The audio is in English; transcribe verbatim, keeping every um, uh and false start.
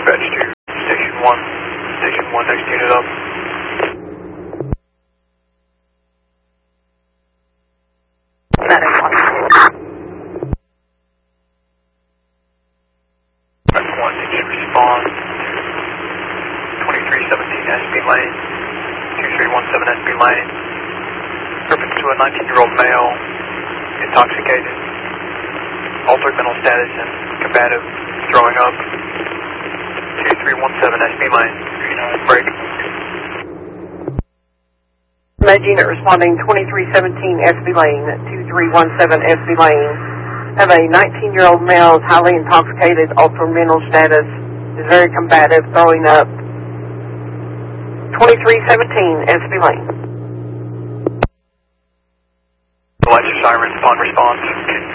Dispatch to Station one. Station one, next unit up. Press one, did you respond to twenty-three seventeen S B Lane, two three one seven S B Lane, reference to a nineteen-year-old male, intoxicated, altered mental status and combative, throwing up, two three one seven S B Lane, break. Med unit responding twenty-three seventeen S B Lane, two three one seven S B Lane. Have a nineteen-year-old male, is highly intoxicated, altered mental status, is very combative, throwing up. twenty-three seventeen S B Lane. The lights are sirens upon response.